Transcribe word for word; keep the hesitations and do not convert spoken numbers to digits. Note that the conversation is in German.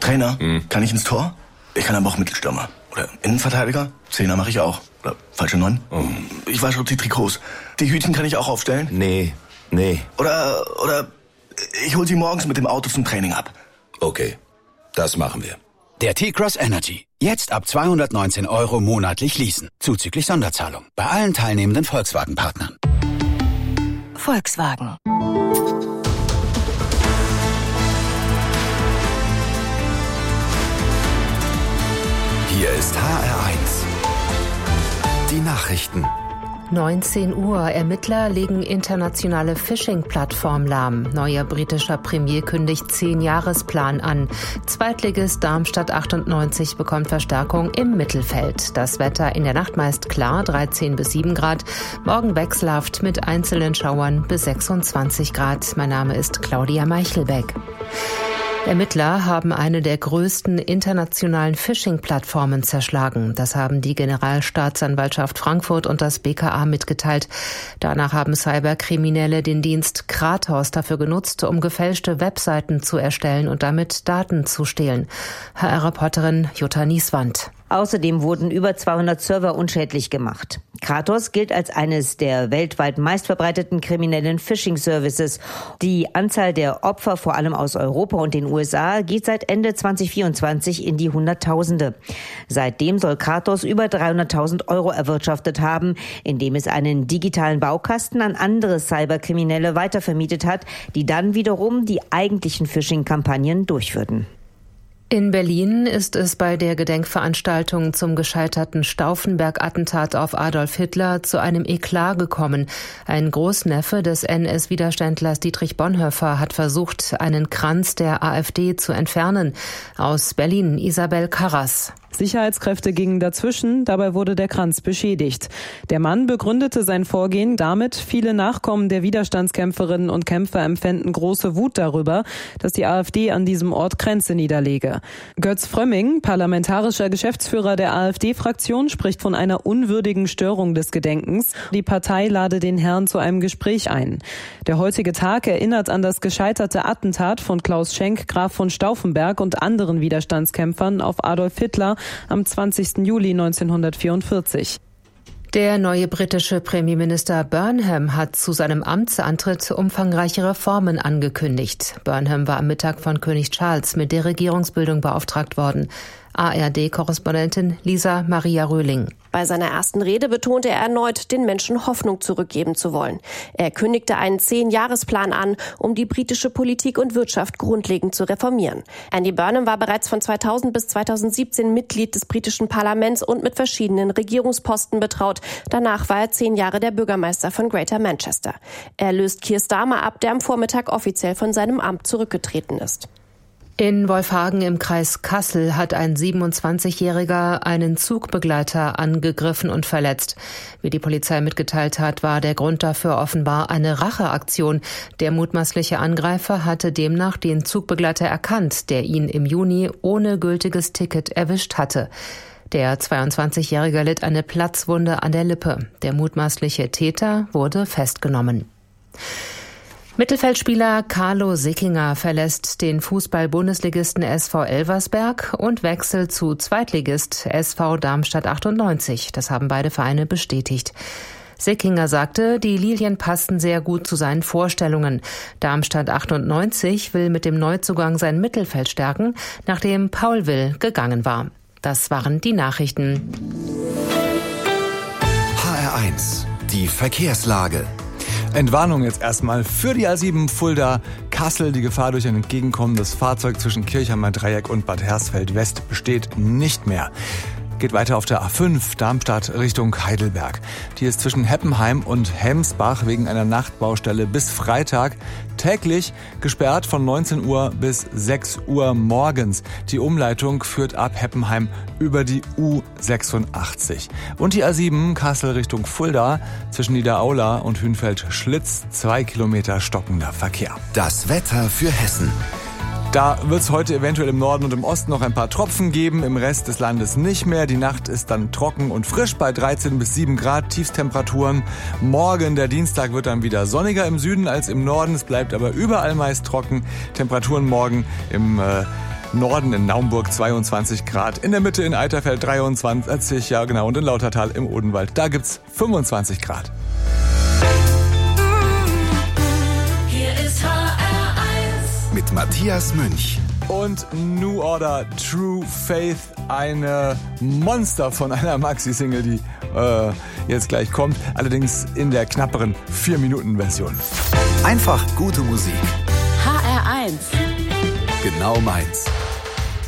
Trainer, Hm. kann ich ins Tor? Ich kann aber auch Mittelstürmer. Oder Innenverteidiger? Zehner mache ich auch. Oder falsche Neun? Oh. Ich wasche auch die Trikots. Die Hütchen kann ich auch aufstellen? Nee, nee. Oder, oder ich hol sie morgens mit dem Auto zum Training ab. Okay, das machen wir. Der T-Cross Energy. Jetzt ab zweihundertneunzehn Euro monatlich leasen. Zuzüglich Sonderzahlung. Bei allen teilnehmenden Volkswagen-Partnern. Volkswagen. Hier ist H R eins. Die Nachrichten. neunzehn Uhr. Ermittler legen internationale Phishing-Plattform lahm. Neuer britischer Premier kündigt zehn-Jahresplan an. Zweitligist Darmstadt achtundneunzig bekommt Verstärkung im Mittelfeld. Das Wetter in der Nacht meist klar, dreizehn bis sieben Grad. Morgen wechselhaft mit einzelnen Schauern bis sechsundzwanzig Grad. Mein Name ist Claudia Meichelbeck. Ermittler haben eine der größten internationalen Phishing-Plattformen zerschlagen. Das haben die Generalstaatsanwaltschaft Frankfurt und das B K A mitgeteilt. Danach haben Cyberkriminelle den Dienst Kratos dafür genutzt, um gefälschte Webseiten zu erstellen und damit Daten zu stehlen. H R-Reporterin Jutta Nieswand. Außerdem wurden über zweihundert Server unschädlich gemacht. Kratos gilt als eines der weltweit meistverbreiteten kriminellen Phishing-Services. Die Anzahl der Opfer, vor allem aus Europa und den U S A, geht seit Ende zweitausendvierundzwanzig in die Hunderttausende. Seitdem soll Kratos über dreihunderttausend Euro erwirtschaftet haben, indem es einen digitalen Baukasten an andere Cyberkriminelle weitervermietet hat, die dann wiederum die eigentlichen Phishing-Kampagnen durchführten. In Berlin ist es bei der Gedenkveranstaltung zum gescheiterten Stauffenberg-Attentat auf Adolf Hitler zu einem Eklat gekommen. Ein Großneffe des N S-Widerständlers Dietrich Bonhoeffer hat versucht, einen Kranz der AfD zu entfernen. Aus Berlin Isabel Karras. Sicherheitskräfte gingen dazwischen, dabei wurde der Kranz beschädigt. Der Mann begründete sein Vorgehen damit, viele Nachkommen der Widerstandskämpferinnen und Kämpfer empfänden große Wut darüber, dass die AfD an diesem Ort Kränze niederlege. Götz Frömming, parlamentarischer Geschäftsführer der AfD-Fraktion, spricht von einer unwürdigen Störung des Gedenkens. Die Partei lade den Herrn zu einem Gespräch ein. Der heutige Tag erinnert an das gescheiterte Attentat von Klaus Schenk, Graf von Stauffenberg und anderen Widerstandskämpfern auf Adolf Hitler am zwanzigsten Juli neunzehnhundertvierundvierzig. Der neue britische Premierminister Burnham hat zu seinem Amtsantritt umfangreiche Reformen angekündigt. Burnham war am Mittag von König Charles mit der Regierungsbildung beauftragt worden. A R D-Korrespondentin Lisa Maria Röhling. Bei seiner ersten Rede betonte er erneut, den Menschen Hoffnung zurückgeben zu wollen. Er kündigte einen Zehn-Jahresplan an, um die britische Politik und Wirtschaft grundlegend zu reformieren. Andy Burnham war bereits von zweitausend bis zweitausendsiebzehn Mitglied des britischen Parlaments und mit verschiedenen Regierungsposten betraut. Danach war er zehn Jahre der Bürgermeister von Greater Manchester. Er löst Keir Starmer ab, der am Vormittag offiziell von seinem Amt zurückgetreten ist. In Wolfhagen im Kreis Kassel hat ein siebenundzwanzigjähriger einen Zugbegleiter angegriffen und verletzt. Wie die Polizei mitgeteilt hat, war der Grund dafür offenbar eine Racheaktion. Der mutmaßliche Angreifer hatte demnach den Zugbegleiter erkannt, der ihn im Juni ohne gültiges Ticket erwischt hatte. Der zweiundzwanzigjährige litt eine Platzwunde an der Lippe. Der mutmaßliche Täter wurde festgenommen. Mittelfeldspieler Carlo Sickinger verlässt den Fußball-Bundesligisten S V Elversberg und wechselt zu Zweitligist S V Darmstadt achtundneunzig. Das haben beide Vereine bestätigt. Sickinger sagte, die Lilien passten sehr gut zu seinen Vorstellungen. Darmstadt achtundneunzig will mit dem Neuzugang sein Mittelfeld stärken, nachdem Paul Will gegangen war. Das waren die Nachrichten. H R eins, die Verkehrslage. Entwarnung jetzt erstmal für die A sieben Fulda Kassel. Die Gefahr durch ein entgegenkommendes Fahrzeug zwischen Kirchheimer Dreieck und Bad Hersfeld West besteht nicht mehr. Geht weiter auf der A fünf Darmstadt Richtung Heidelberg. Die ist zwischen Heppenheim und Hemsbach wegen einer Nachtbaustelle bis Freitag täglich gesperrt von neunzehn Uhr bis sechs Uhr morgens. Die Umleitung führt ab Heppenheim über die U sechsundachtzig. Und die A sieben Kassel Richtung Fulda zwischen Niederaula und Hünfeld-Schlitz zwei Kilometer stockender Verkehr. Das Wetter für Hessen. Da wird es heute eventuell im Norden und im Osten noch ein paar Tropfen geben, im Rest des Landes nicht mehr. Die Nacht ist dann trocken und frisch bei dreizehn bis sieben Grad Tiefstemperaturen. Morgen, der Dienstag, wird dann wieder sonniger im Süden als im Norden. Es bleibt aber überall meist trocken. Temperaturen morgen im äh, Norden in Naumburg zweiundzwanzig Grad, in der Mitte in Eiterfeld dreiundzwanzig, ja genau, und in Lautertal im Odenwald, da gibt's fünfundzwanzig Grad. Hier ist H R eins mit Matthias Münch. Und New Order, True Faith, eine Monster von einer Maxi-Single, die äh, jetzt gleich kommt, allerdings in der knapperen vier Minuten Version. Einfach gute Musik. H R eins. Genau meins.